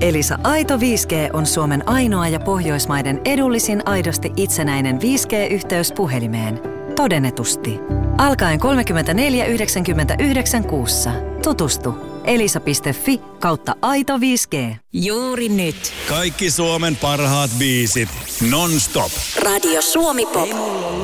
Elisa Aito 5G on Suomen ainoa ja Pohjoismaiden edullisin aidosti itsenäinen 5G-yhteys puhelimeen. Todennetusti. Alkaen 34,99 kuussa. Tutustu. elisa.fi/aito 5G. Juuri nyt. Kaikki Suomen parhaat biisit. Non-stop. Radio Suomi Pop.